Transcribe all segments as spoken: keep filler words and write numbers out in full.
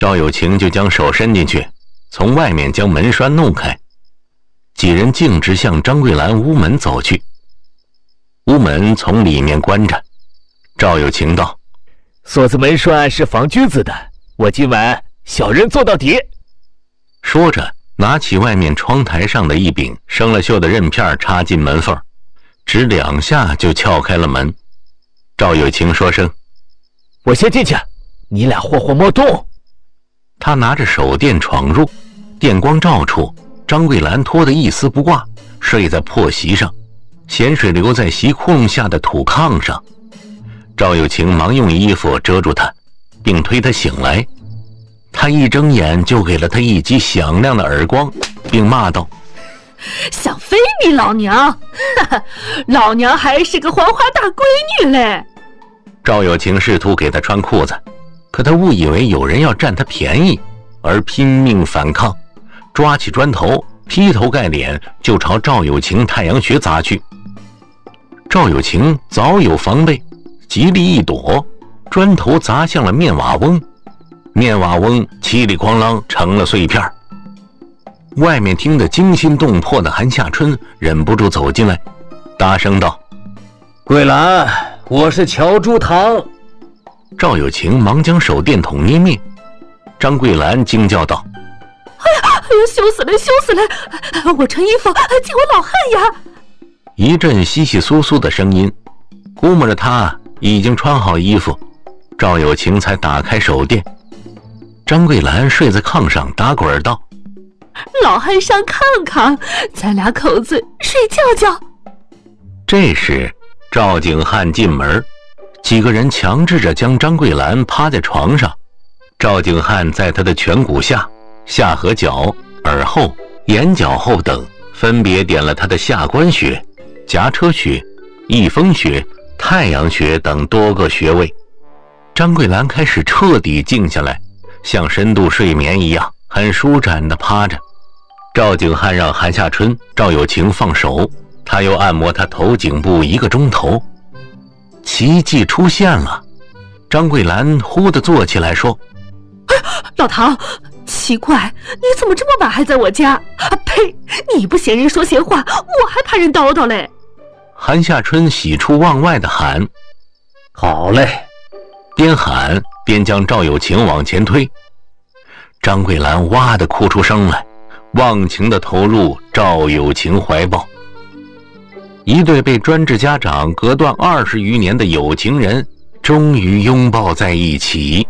赵有情就将手伸进去，从外面将门栓弄开。几人径直向张桂兰屋门走去。屋门从里面关着。赵有情道： 锁子门栓是防君子的，我今晚小人做到底。 说着拿起外面窗台上的一柄生了锈的刃片插进门缝，只两下就撬开了门。赵有情说声： 我先进去，你俩霍霍莫动。 他拿着手电闯入，电光照处，张桂兰脱得一丝不挂，睡在破席上，咸水流在席窟窿下的土炕上。赵有情忙用衣服遮住她，并推她醒来。他一睁眼就给了她一记响亮的耳光，并骂道： 想非你老娘，哈哈，老娘还是个黄花大闺女嘞。 赵有情试图给她穿裤子，可他误以为有人要占他便宜，而拼命反抗，抓起砖头劈头盖脸就朝赵有情太阳穴砸去。赵有情早有防备，极力一躲，砖头砸向了面瓦翁，面瓦翁叽里哐啷成了碎片。外面听得惊心动魄的韩夏春忍不住走进来，大声道： 桂兰，我是乔朱堂。 赵有情忙将手电筒捏灭。张桂兰惊叫道： 哎呀，哎呀，羞死了，羞死了！我穿衣服，借我老汉呀！ 一阵窸窸窣窣的声音，估摸着他已经穿好衣服，赵有情才打开手电。张桂兰睡在炕上打滚道： 老汉上炕炕，咱俩口子睡觉觉。 这时赵景汉进门，几个人强制着将张桂兰趴在床上。赵景汉在他的颧骨下、下颌角、耳后、眼角后等分别点了他的下关穴、颊车穴、翳风穴、太阳穴等多个穴位。张桂兰开始彻底静下来，像深度睡眠一样很舒展地趴着。赵景汉让韩夏春、赵有情放手，他又按摩他头颈部一个钟头。奇迹出现了，张桂兰忽地坐起来说： 老唐，奇怪，你怎么这么晚还在我家？啊呸！你不嫌人说闲话，我还怕人叨叨嘞。 韩夏春喜出望外地喊： 好嘞！ 边喊边将赵有情往前推。张桂兰哇地哭出声来，忘情地投入赵有情怀抱。一对被专制家长隔断二十余年的有情人终于拥抱在一起。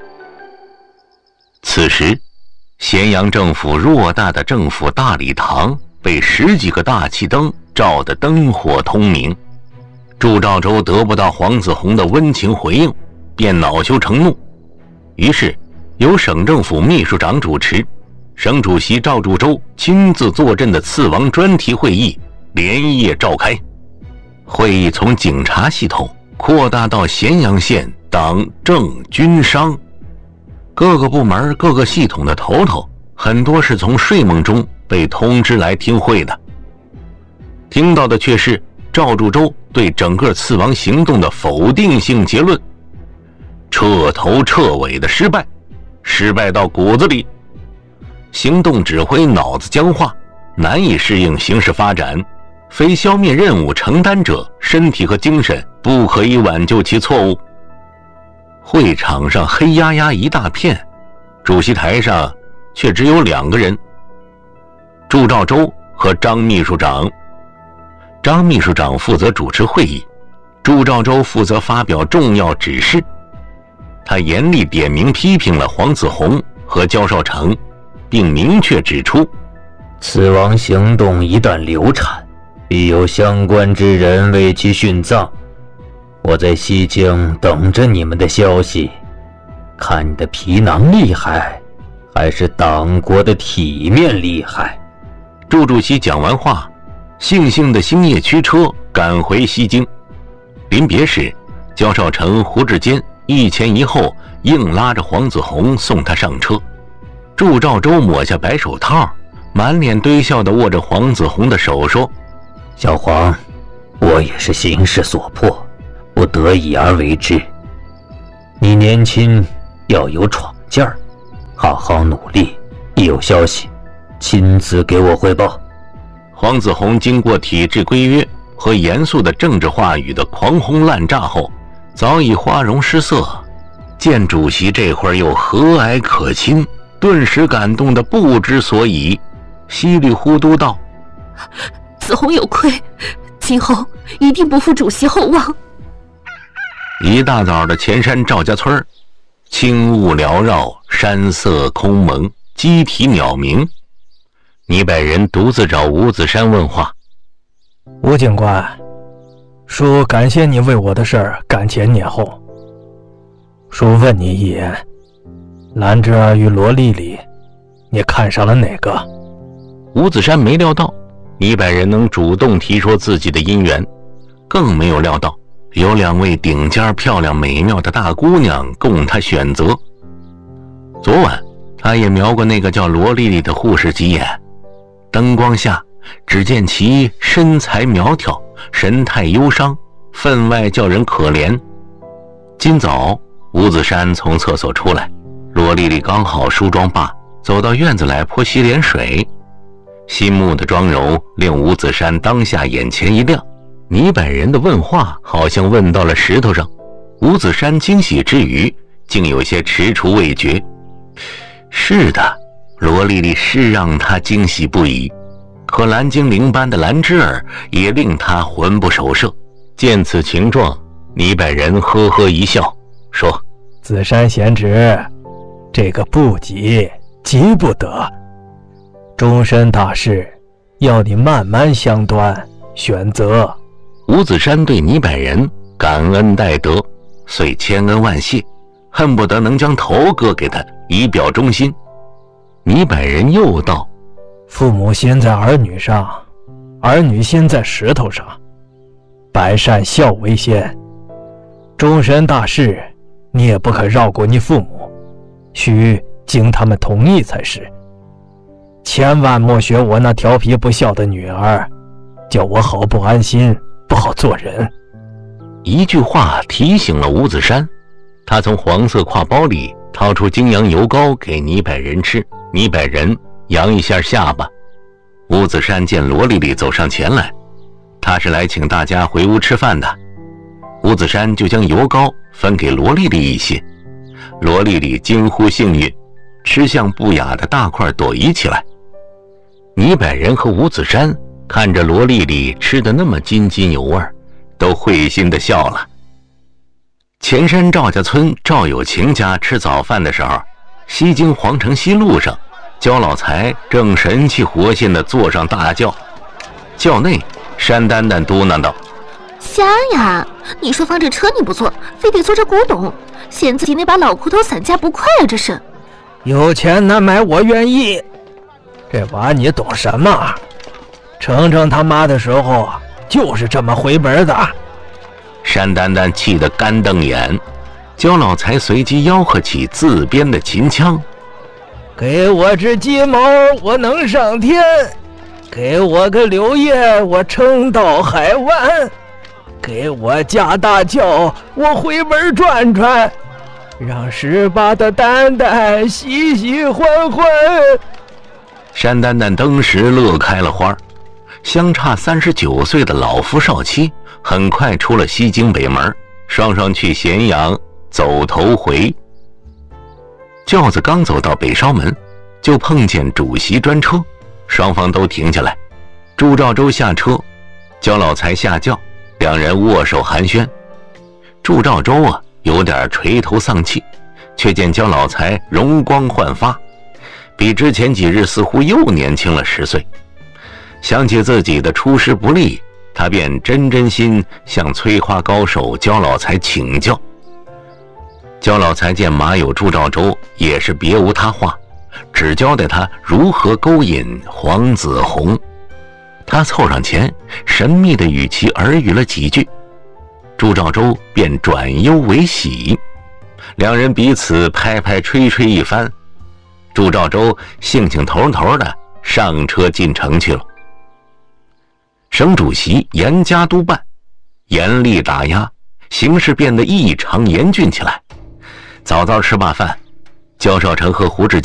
此时咸阳政府偌大的政府大礼堂被十几个大气灯照得灯火通明。祝兆州得不到黄子弘的温情回应，便恼羞成怒，于是由省政府秘书长主持，省主席赵祝州亲自坐镇的刺王专题会议连夜召开。会议从警察系统扩大到咸阳县党政军商，各个部门各个系统的头头很多是从睡梦中被通知来听会的，听到的却是赵祝州对整个刺王行动的否定性结论：彻头彻尾的失败，失败到骨子里，行动指挥脑子僵化，难以适应形势发展，非消灭任务承担者身体和精神不可以挽救其错误。会场上黑压压一大片，主席台上却只有两个人，祝兆州和张秘书长。张秘书长负责主持会议，祝兆州负责发表重要指示。他严厉点名批评了黄子弘和焦少成，并明确指出： 刺王行动一旦流产，必有相关之人为其殉葬。我在西京等着你们的消息，看你的皮囊厉害，还是党国的体面厉害。 祝主席讲完话，悻悻的星夜驱车赶回西京。临别时，焦少成、胡志坚一前一后硬拉着黄子弘送他上车。祝兆州抹下白手套，满脸堆笑地握着黄子弘的手说： 小黄，我也是形势所迫，不得已而为之。你年轻要有闯劲儿， 好好努力，一有消息亲自给我汇报。 黄子弘经过体制规约和严肃的政治话语的狂轰滥炸后，早已花容失色，见主席这会儿又和蔼可亲，顿时感动得不知所以，稀里糊涂道： 子弘有愧，今后一定不负主席厚望。 一大早的前山赵家村，轻雾缭绕，山色空蒙，鸡啼鸟鸣。倪百人独自找吴子山问话： 吴警官，叔感谢你为我的事儿赶前撵后。叔问你一言，兰芝儿与罗丽丽，你看上了哪个？ 吴子山没料到倪百人能主动提出自己的姻缘，更没有料到有两位顶尖漂亮美妙的大姑娘供他选择。昨晚他也瞄过那个叫罗丽丽的护士几眼，灯光下只见其身材苗条，神态忧伤，分外叫人可怜。今早吴子山从厕所出来，罗丽丽刚好梳妆罢，走到院子来泼洗脸水。心目的妆容令吴子山当下眼前一亮，倪百人的问话好像问到了石头上。吴子山惊喜之余竟有些踟蹰未决。是的，罗丽丽是让他惊喜不已，可蓝精灵般的兰芝儿也令他魂不守舍。见此情状，倪百人呵呵一笑，说： 子山贤侄，这个不急，急不得。终身大事，要你慢慢相端选择。 吴子山对倪百人感恩戴德，遂千恩万谢，恨不得能将头割给他以表忠心。倪百人又道： 父母心在儿女上，儿女心在石头上，百善孝为先。终身大事，你也不可绕过你父母，须经他们同意才是。千万莫学我那调皮不孝的女儿，叫我好不安心，不好做人。 一句话提醒了吴子山，他从黄色挎包里掏出精羊油膏给倪百人吃。倪百人扬一下下巴。吴子山见罗丽丽走上前来，他是来请大家回屋吃饭的。吴子山就将油膏分给罗丽丽一些，罗丽丽惊呼幸运，吃相不雅的大块躲移起来。倪百人和吴子山看着罗丽丽吃得那么津津有味，都会心地笑了。前山赵家村赵有情家吃早饭的时候，西京皇城西路上，焦老财正神气活现地坐上大轿。轿内山丹丹嘟囔道： 瞎呀，你说放这车你不坐，非得坐这古董，嫌自己那把老骨头散架不快啊，这是。 有钱难买我愿意，这娃你懂什么？程程他妈的时候就是这么回本的。 山丹丹气得干瞪眼，焦老财随即吆喝起自编的秦腔： 给我只鸡毛我能上天，给我个柳叶我撑到海湾，给我驾大轿我回本转转，让十八的丹丹喜喜欢欢。 山丹丹当时乐开了花，相差三十九岁的老夫少妻很快出了西京北门，双双去咸阳走头回。轿子刚走到北稍门，就碰见主席专车，双方都停下来。祝兆州下车，焦老财下轿，两人握手寒暄。祝兆州啊，有点垂头丧气，却见焦老财容光焕发，比之前几日似乎又年轻了十岁。想起自己的出师不利，他便真真心向催花高手焦老财请教。焦老财见马有祝兆州，也是别无他话，只交代他如何勾引黄子弘。他凑上前，神秘地与其耳语了几句，祝兆州便转忧为喜，两人彼此拍拍吹吹一番，祝兆州兴兴头头的上车进城去了。省主席严加督办，严厉打压，形势变得异常严峻起来。早早吃罢饭，焦少成和胡志